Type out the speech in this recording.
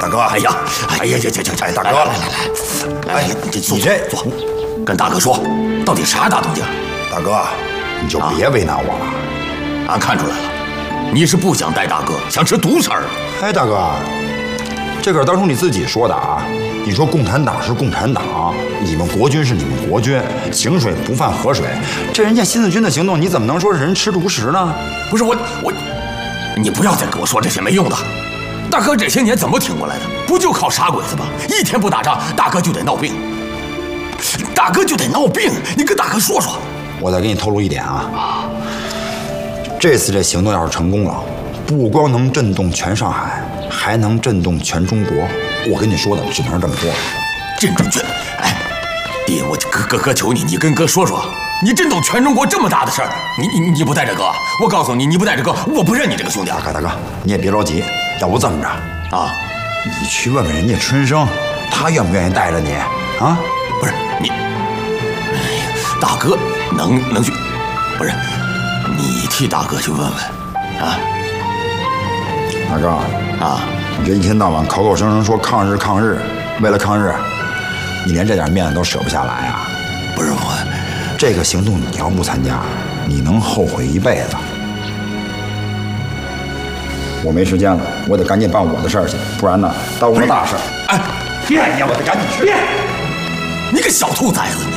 大哥，哎呀，大哥，来，你坐，跟大哥说，到底啥大动静？ 大哥，你就别为难我了。 俺看出来了，你是不想带大哥，想吃独食儿。 哎，大哥，这可是当初你自己说的啊！你说共产党是共产党，你们国军是你们国军，井水不犯河水。这人家新四军的行动，你怎么能说是人吃独食呢？ 不是我，你不要再跟我说这些没用的。大哥这些年怎么挺过来的？不就靠杀鬼子吗？一天不打仗，大哥就得闹病。大哥就得闹病，你跟大哥说说。 我再给你透露一点啊，这次这行动要是成功了，不光能震动全上海，还能震动全中国。我跟你说的只能是这么多了。 震动全，哎，爹，我哥求你，你跟哥说说，你震动全中国这么大的事儿，你不带着哥，我告诉你，你不带着哥，我不认你这个兄弟。 大哥，你也别着急，要不这么着啊， 你去问问人家春生，他愿不愿意带着你啊？ 不是你，哎呀，大哥能去，不是你替大哥去问问啊。 大哥啊，你这一天到晚口声说抗日，为了抗日，你连这点面子都舍不下来啊？ 不是我， 这个行动你要不参加，你能后悔一辈子。我没时间了，我得赶紧办我的事儿去，不然呢，耽误了大事。 哎， 爹呀，我得赶紧去。 爹，你个小兔崽子！